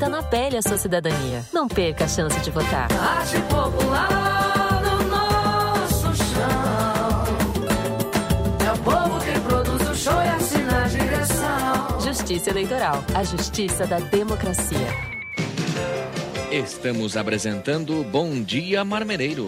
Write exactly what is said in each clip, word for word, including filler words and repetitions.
Sinta na pele a sua cidadania. Não perca a chance de votar. Arte popular no nosso chão. É o povo quem produz o show e assina a direção. Justiça Eleitoral, a justiça da democracia. Estamos apresentando Bom Dia Marmeneiro.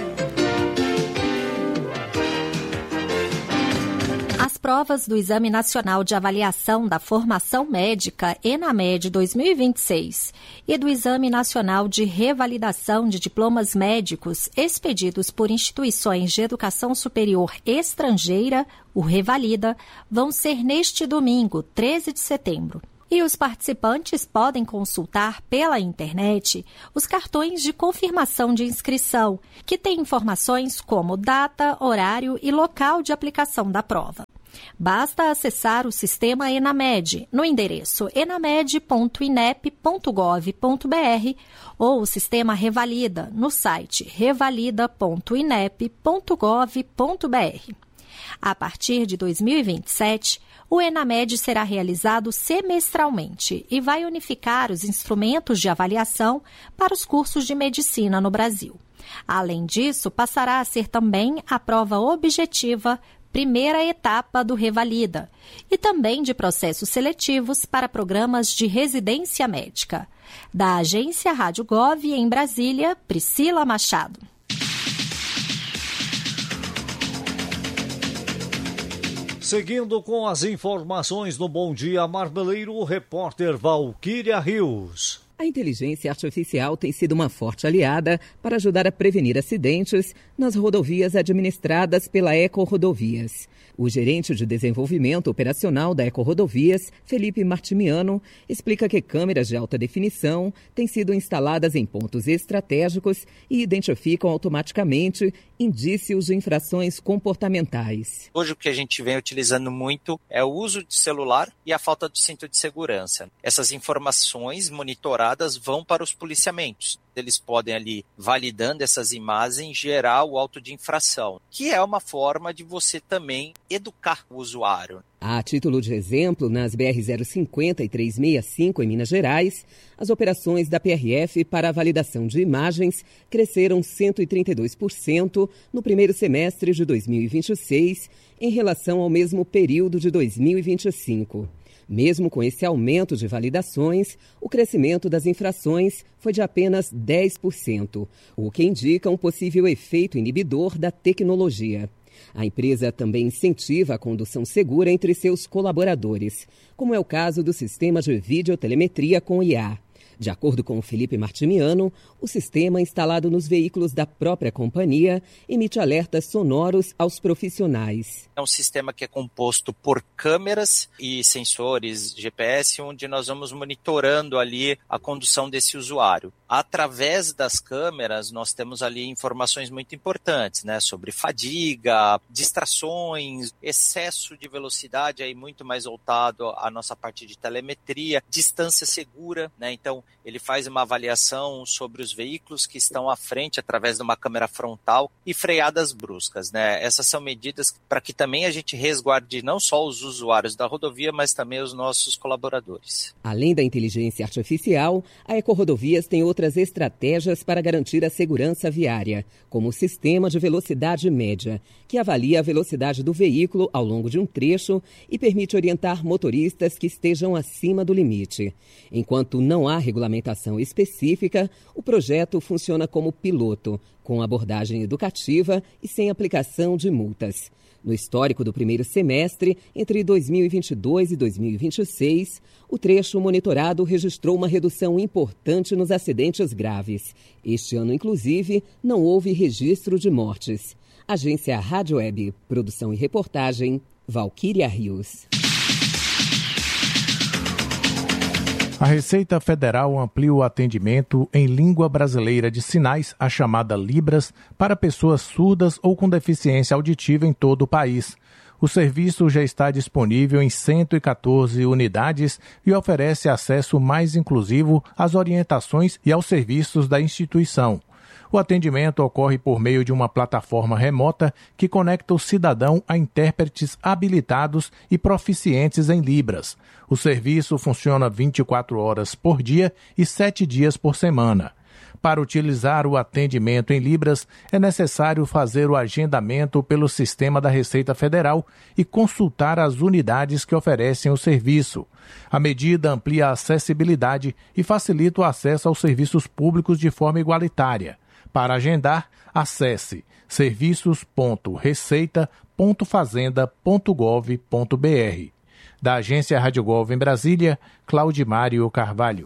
As provas do Exame Nacional de Avaliação da Formação Médica, ENAMED dois mil e vinte e seis, e do Exame Nacional de Revalidação de Diplomas Médicos expedidos por instituições de educação superior estrangeira, o Revalida, vão ser neste domingo, treze de setembro. E os participantes podem consultar pela internet os cartões de confirmação de inscrição, que têm informações como data, horário e local de aplicação da prova. Basta acessar o sistema ENAMED no endereço enamed ponto inep ponto gov ponto br ou o sistema Revalida no site revalida ponto inep ponto gov ponto br. A partir de dois mil e vinte e sete, o ENAMED será realizado semestralmente e vai unificar os instrumentos de avaliação para os cursos de medicina no Brasil. Além disso, passará a ser também a prova objetiva, primeira etapa do Revalida, e também de processos seletivos para programas de residência médica. Da Agência Rádio Gov, em Brasília, Priscila Machado. Seguindo com as informações do Bom Dia Marmeleiro, o repórter Valquíria Rios. A inteligência artificial tem sido uma forte aliada para ajudar a prevenir acidentes nas rodovias administradas pela Ecorodovias. O gerente de desenvolvimento operacional da Ecorodovias, Felipe Martimiano, explica que câmeras de alta definição têm sido instaladas em pontos estratégicos e identificam automaticamente indícios de infrações comportamentais. Hoje o que a gente vem utilizando muito é o uso de celular e a falta de cinto de segurança. Essas informações monitoradas vão para os policiamentos. Eles podem ali, validando essas imagens, gerar o auto de infração, que é uma forma de você também educar o usuário. A título de exemplo, nas B R zero cinquenta e trezentos e sessenta e cinco em Minas Gerais, as operações da P R F para a validação de imagens cresceram cento e trinta e dois por cento no primeiro semestre de dois mil e vinte e seis em relação ao mesmo período de dois mil e vinte e cinco. Mesmo com esse aumento de validações, o crescimento das infrações foi de apenas dez por cento, o que indica um possível efeito inibidor da tecnologia. A empresa também incentiva a condução segura entre seus colaboradores, como é o caso do sistema de videotelemetria com I A. De acordo com o Felipe Martimiano, o sistema instalado nos veículos da própria companhia emite alertas sonoros aos profissionais. É um sistema que é composto por câmeras e sensores G P S, onde nós vamos monitorando ali a condução desse usuário. Através das câmeras, nós temos ali informações muito importantes, né, sobre fadiga, distrações, excesso de velocidade, aí muito mais voltado à nossa parte de telemetria, distância segura, né, então ele faz uma avaliação sobre os veículos que estão à frente através de uma câmera frontal e freadas bruscas, né? Essas são medidas para que também a gente resguarde não só os usuários da rodovia, mas também os nossos colaboradores. Além da inteligência artificial, a Ecorodovias tem outras estratégias para garantir a segurança viária, como o sistema de velocidade média, que avalia a velocidade do veículo ao longo de um trecho e permite orientar motoristas que estejam acima do limite. Enquanto não há regulamentação específica, o projeto funciona como piloto, com abordagem educativa e sem aplicação de multas. No histórico do primeiro semestre, entre dois mil e vinte e dois e dois mil e vinte e seis, o trecho monitorado registrou uma redução importante nos acidentes graves. Este ano, inclusive, não houve registro de mortes. Agência Rádio Web, produção e reportagem, Valquíria Rios. A Receita Federal amplia o atendimento em língua brasileira de sinais, a chamada Libras, para pessoas surdas ou com deficiência auditiva em todo o país. O serviço já está disponível em cento e quatorze unidades e oferece acesso mais inclusivo às orientações e aos serviços da instituição. O atendimento ocorre por meio de uma plataforma remota que conecta o cidadão a intérpretes habilitados e proficientes em Libras. O serviço funciona vinte e quatro horas por dia e sete dias por semana. Para utilizar o atendimento em Libras, é necessário fazer o agendamento pelo sistema da Receita Federal e consultar as unidades que oferecem o serviço. A medida amplia a acessibilidade e facilita o acesso aos serviços públicos de forma igualitária. Para agendar, acesse serviços ponto receita ponto fazenda ponto gov ponto br. Da Agência Rádio Gov em Brasília, Claudimário Carvalho.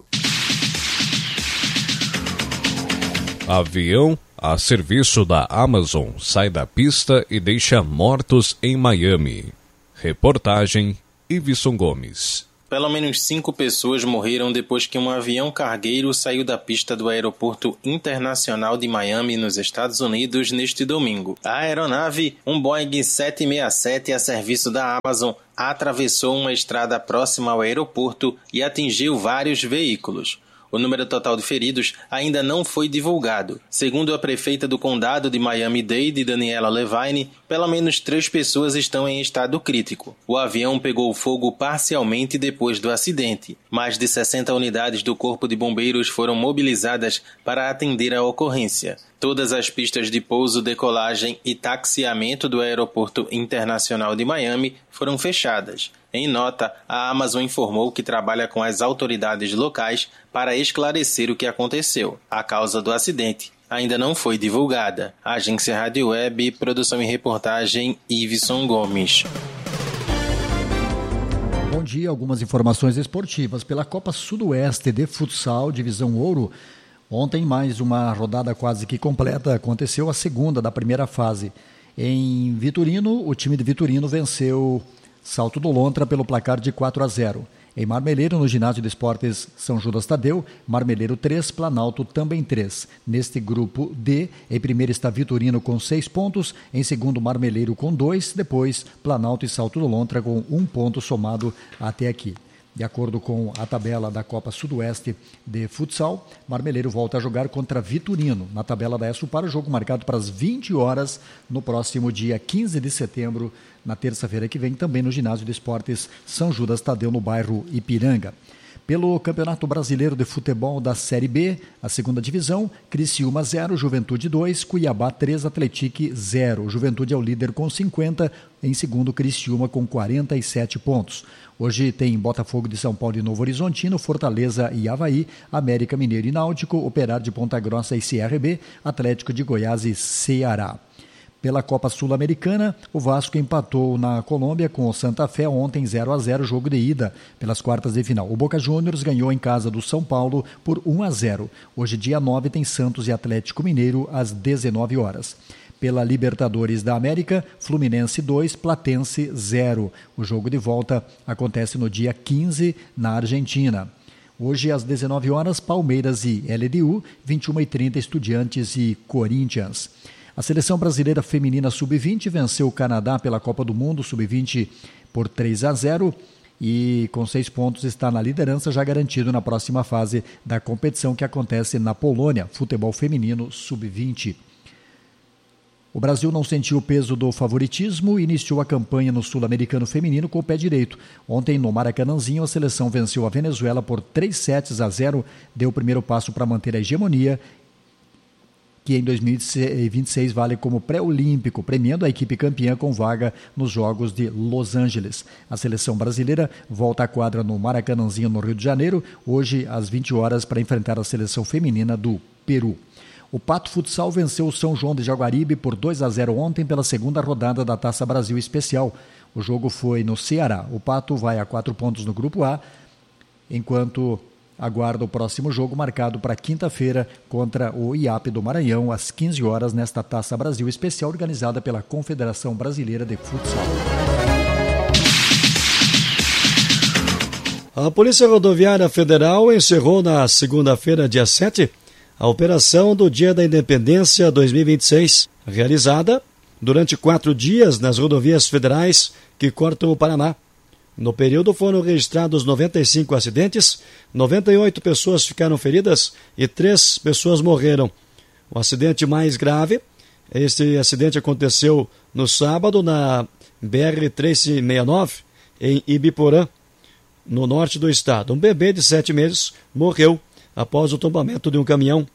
Avião a serviço da Amazon sai da pista e deixa mortos em Miami. Reportagem Iveson Gomes. Pelo menos cinco pessoas morreram depois que um avião cargueiro saiu da pista do Aeroporto Internacional de Miami, nos Estados Unidos, neste domingo. A aeronave, um Boeing sete seis sete a serviço da Amazon, atravessou uma estrada próxima ao aeroporto e atingiu vários veículos. O número total de feridos ainda não foi divulgado. Segundo a prefeita do condado de Miami-Dade, Daniela Levine, pelo menos três pessoas estão em estado crítico. O avião pegou fogo parcialmente depois do acidente. Mais de sessenta unidades do Corpo de Bombeiros foram mobilizadas para atender a ocorrência. Todas as pistas de pouso, decolagem e taxiamento do Aeroporto Internacional de Miami foram fechadas. Em nota, a Amazon informou que trabalha com as autoridades locais para esclarecer o que aconteceu. A causa do acidente ainda não foi divulgada. Agência Rádio Web, produção e reportagem Iveson Gomes. Bom dia, algumas informações esportivas. Pela Copa Sudoeste de Futsal, Divisão Ouro, ontem mais uma rodada quase que completa, aconteceu a segunda da primeira fase. Em Vitorino, o time de Vitorino venceu Salto do Lontra pelo placar de quatro a zero. Em Marmeleiro, no Ginásio de Esportes São Judas Tadeu, Marmeleiro três, Planalto também três. Neste grupo D, em primeiro está Vitorino com seis pontos, em segundo Marmeleiro com dois, depois Planalto e Salto do Lontra com um ponto somado até aqui. De acordo com a tabela da Copa Sudoeste de Futsal, Marmeleiro volta a jogar contra Vitorino, na tabela da ESUPAR, o jogo marcado para as vinte horas no próximo dia quinze de setembro, na terça-feira que vem, também no Ginásio de Esportes São Judas Tadeu, no bairro Ipiranga. Pelo Campeonato Brasileiro de Futebol da Série B, a segunda divisão, Criciúma zero, Juventude dois, Cuiabá três, Atletique zero. Juventude é o líder com cinquenta, em segundo Criciúma com quarenta e sete pontos. Hoje tem Botafogo de São Paulo e Novo Horizontino, Fortaleza e Avaí, América Mineiro e Náutico, Operário de Ponta Grossa e C R B, Atlético de Goiás e Ceará. Pela Copa Sul-Americana, o Vasco empatou na Colômbia com o Santa Fé ontem zero a zero, jogo de ida pelas quartas de final. O Boca Juniors ganhou em casa do São Paulo por um a zero. Hoje, dia nove, tem Santos e Atlético Mineiro às dezenove horas. Pela Libertadores da América, Fluminense dois, Platense zero. O jogo de volta acontece no dia quinze, na Argentina. Hoje, às dezenove horas, Palmeiras e L D U, vinte e uma e trinta, Estudiantes e Corinthians. A seleção brasileira feminina sub vinte venceu o Canadá pela Copa do Mundo sub vinte por três a zero e com seis pontos está na liderança, já garantido na próxima fase da competição que acontece na Polônia, futebol feminino sub vinte. O Brasil não sentiu o peso do favoritismo e iniciou a campanha no Sul-Americano Feminino com o pé direito. Ontem, no Maracanãzinho, a seleção venceu a Venezuela por três sets a zero, deu o primeiro passo para manter a hegemonia, que em dois mil e vinte e seis vale como pré-olímpico, premiando a equipe campeã com vaga nos Jogos de Los Angeles. A seleção brasileira volta à quadra no Maracanãzinho, no Rio de Janeiro, hoje às vinte horas, para enfrentar a seleção feminina do Peru. O Pato Futsal venceu o São João de Jaguaribe por dois a zero ontem pela segunda rodada da Taça Brasil Especial. O jogo foi no Ceará. O Pato vai a quatro pontos no Grupo A, enquanto aguarda o próximo jogo marcado para quinta-feira contra o I A P do Maranhão, às quinze horas, nesta Taça Brasil Especial organizada pela Confederação Brasileira de Futsal. A Polícia Rodoviária Federal encerrou na segunda-feira, dia sete, a operação do Dia da Independência dois mil e vinte e seis, realizada durante quatro dias nas rodovias federais que cortam o Paraná. No período foram registrados noventa e cinco acidentes, noventa e oito pessoas ficaram feridas e três pessoas morreram. O acidente mais grave, este acidente aconteceu no sábado na B R trezentos e sessenta e nove, em Ibiporã, no norte do estado. Um bebê de sete meses morreu após o tombamento de um caminhão.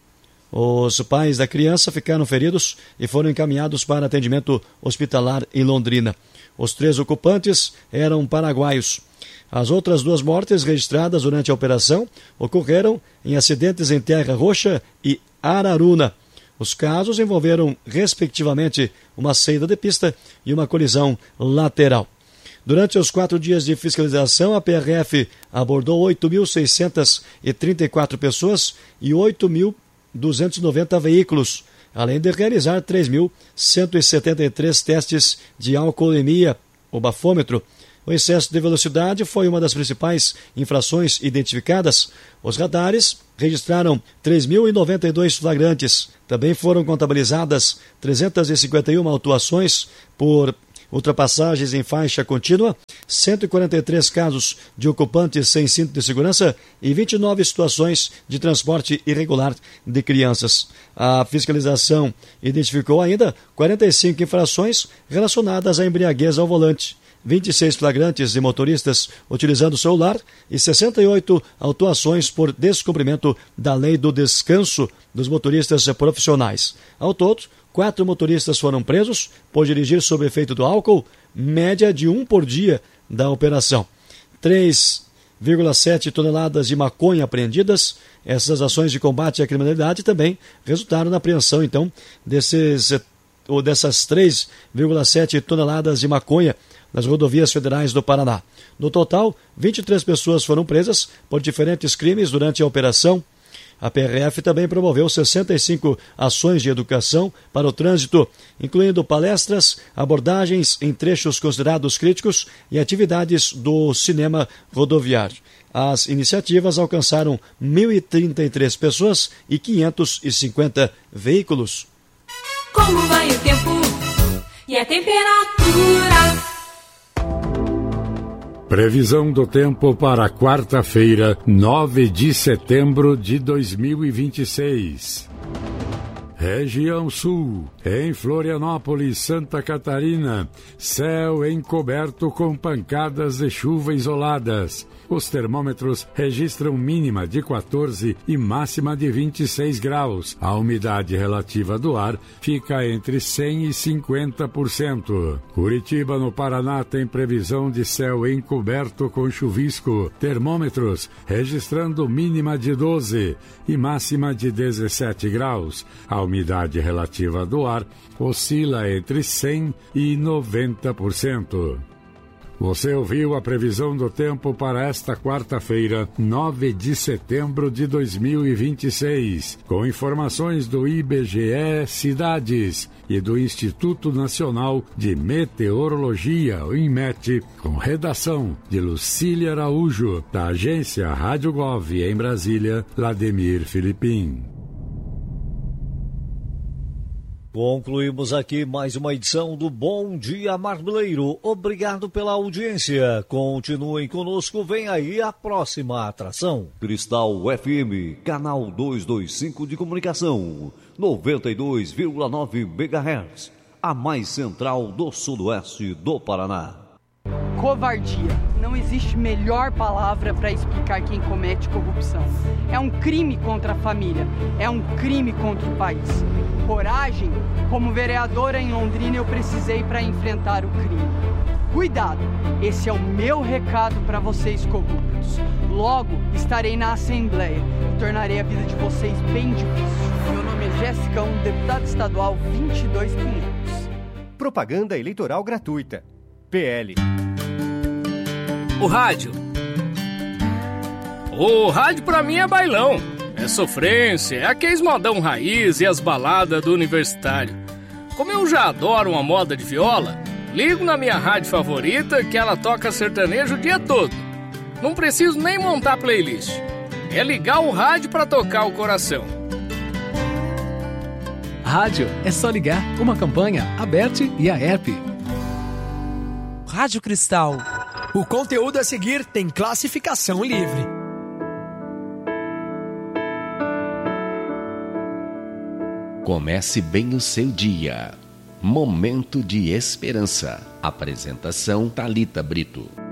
Os pais da criança ficaram feridos e foram encaminhados para atendimento hospitalar em Londrina. Os três ocupantes eram paraguaios. As outras duas mortes registradas durante a operação ocorreram em acidentes em Terra Roxa e Araruna. Os casos envolveram, respectivamente, uma saída de pista e uma colisão lateral. Durante os quatro dias de fiscalização, a P R F abordou oito mil seiscentas e trinta e quatro pessoas e oito mil duzentos e noventa veículos, além de realizar três mil cento e setenta e três testes de alcoolemia, o bafômetro. O excesso de velocidade foi uma das principais infrações identificadas. Os radares registraram três mil e noventa e dois flagrantes. Também foram contabilizadas trezentas e cinquenta e uma autuações por ultrapassagens em faixa contínua, cento e quarenta e três casos de ocupantes sem cinto de segurança e vinte e nove situações de transporte irregular de crianças. A fiscalização identificou ainda quarenta e cinco infrações relacionadas à embriaguez ao volante, vinte e seis flagrantes de motoristas utilizando o celular e sessenta e oito autuações por descumprimento da lei do descanso dos motoristas profissionais. Ao todo, quatro motoristas foram presos por dirigir sob efeito do álcool, média de um por dia da operação. três vírgula sete toneladas de maconha apreendidas. Essas ações de combate à criminalidade também resultaram na apreensão, então, desses, ou dessas três vírgula sete toneladas de maconha nas rodovias federais do Paraná. No total, vinte e três pessoas foram presas por diferentes crimes durante a operação. A P R F também promoveu sessenta e cinco ações de educação para o trânsito, incluindo palestras, abordagens em trechos considerados críticos e atividades do cinema rodoviário. As iniciativas alcançaram mil e trinta e três pessoas e quinhentos e cinquenta veículos. Como vai o tempo e a temperatura? Previsão do tempo para quarta-feira, nove de setembro de dois mil e vinte e seis. Região Sul, em Florianópolis, Santa Catarina, céu encoberto com pancadas de chuva isoladas. Os termômetros registram mínima de quatorze e máxima de vinte e seis graus. A umidade relativa do ar fica entre cem e cinquenta por cento. Curitiba, no Paraná, tem previsão de céu encoberto com chuvisco. Termômetros registrando mínima de doze e máxima de dezessete graus. A umidade relativa do ar oscila entre cem e noventa por cento. Você ouviu a previsão do tempo para esta quarta-feira, nove de setembro de dois mil e vinte e seis, com informações do I B G E Cidades e do Instituto Nacional de Meteorologia, o INMET, com redação de Lucília Araújo, da agência Rádio Gov em Brasília, Lademir Filipim. Concluímos aqui mais uma edição do Bom Dia Marmeleiro. Obrigado pela audiência. Continuem conosco, vem aí a próxima atração. Cristal F M, canal duzentos e vinte e cinco de comunicação, noventa e dois vírgula nove megahertz, a mais central do sudoeste do Paraná. Covardia. Não existe melhor palavra para explicar quem comete corrupção. É um crime contra a família, é um crime contra o país. Coragem, como vereadora em Londrina eu precisei para enfrentar o crime. Cuidado, esse é o meu recado para vocês corruptos. Logo estarei na Assembleia e tornarei a vida de vocês bem difícil. Meu nome é Jéssica, um deputado estadual vinte e dois quinhentos. Propaganda eleitoral gratuita. P L. O rádio. O rádio pra mim é bailão. É sofrência, é aqueles modão raiz e as baladas do universitário. Como eu já adoro uma moda de viola, ligo na minha rádio favorita que ela toca sertanejo o dia todo. Não preciso nem montar playlist. É ligar o rádio pra tocar o coração. Rádio é só ligar. Uma campanha, Aberte e a E R P. Rádio Cristal. O conteúdo a seguir tem classificação livre. Comece bem o seu dia. Momento de esperança. Apresentação Thalita Brito.